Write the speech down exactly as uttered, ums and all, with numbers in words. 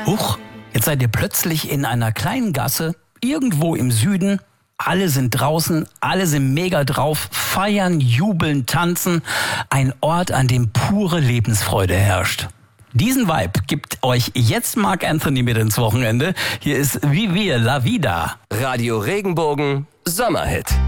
Huch, jetzt seid ihr plötzlich in einer kleinen Gasse, irgendwo im Süden. Alle sind draußen, alle sind mega drauf, feiern, jubeln, tanzen. Ein Ort, an dem pure Lebensfreude herrscht. Diesen Vibe gibt euch jetzt Marc Anthony mit ins Wochenende. Hier ist Vivir la Vida. Radio Regenbogen Sommerhit.